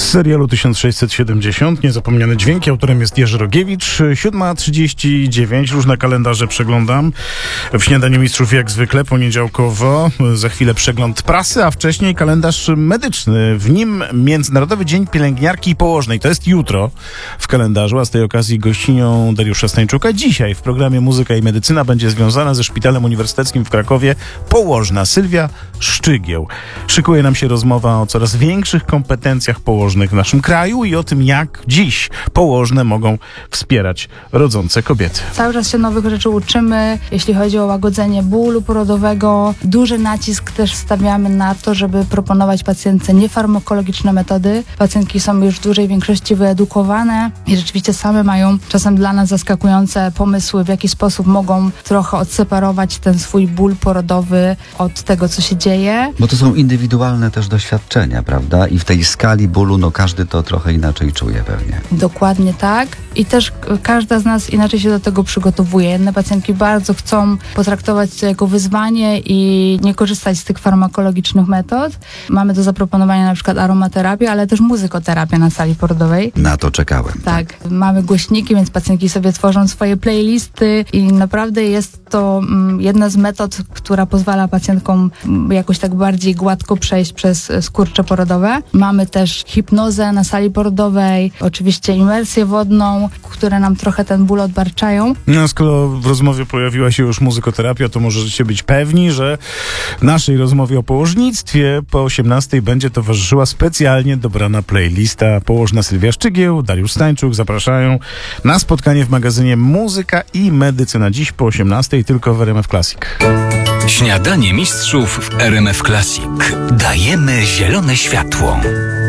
Z serialu 1670, Niezapomniane dźwięki, autorem jest Jerzy Rogiewicz. 7:39, różne kalendarze przeglądam. W Śniadaniu Mistrzów jak zwykle, poniedziałkowo, za chwilę przegląd prasy, a wcześniej kalendarz medyczny. W nim Międzynarodowy Dzień Pielęgniarki i Położnej. To jest jutro w kalendarzu, a z tej okazji gościnią Dariusza Stańczuka. Dzisiaj w programie Muzyka i Medycyna będzie związana ze Szpitalem Uniwersyteckim w Krakowie położna Sylwia Szczygieł. Szykuje nam się rozmowa o coraz większych kompetencjach położnych w naszym kraju i o tym, jak dziś położne mogą wspierać rodzące kobiety. Cały czas się nowych rzeczy uczymy, jeśli chodzi o łagodzenie bólu porodowego. Duży nacisk też stawiamy na to, żeby proponować pacjentce niefarmakologiczne metody. Pacjentki są już w dużej większości wyedukowane i rzeczywiście same mają czasem dla nas zaskakujące pomysły, w jaki sposób mogą trochę odseparować ten swój ból porodowy od tego, co się dzieje. Bo to są indywidualne też doświadczenia, prawda? I w tej skali bólu, każdy to trochę inaczej czuje pewnie. Dokładnie tak. I też każda z nas inaczej się do tego przygotowuje. Jedne pacjentki bardzo chcą potraktować to jako wyzwanie i nie korzystać z tych farmakologicznych metod. Mamy do zaproponowania na przykład aromaterapię, ale też muzykoterapię na sali porodowej. Na to czekałem. Tak. Mamy głośniki, więc pacjentki sobie tworzą swoje playlisty i naprawdę jest to jedna z metod, która pozwala pacjentkom jakoś tak bardziej gładko przejść przez skurcze porodowe. Mamy też hipnozę na sali porodowej, oczywiście imersję wodną, które nam trochę ten ból odbarczają. No, skoro w rozmowie pojawiła się już muzykoterapia, to możecie być pewni, że naszej rozmowie o położnictwie po 18:00 będzie towarzyszyła specjalnie dobrana playlista. Położna Sylwia Szczygieł, Dariusz Stańczuk zapraszają na spotkanie w magazynie Muzyka i Medycyna. Dziś po 18:00 tylko w RMF Classic. Śniadanie Mistrzów w RMF Classic. Dajemy zielone światło.